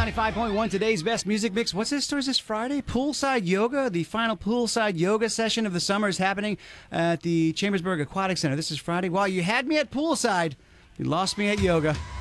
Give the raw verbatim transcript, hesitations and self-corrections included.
ninety-five point one, today's best music mix. What's this? Is this Friday? Poolside Yoga. The final poolside yoga session of the summer is happening at the Chambersburg Aquatic Center. This is Friday. Wow, you had me at poolside. You lost me at yoga.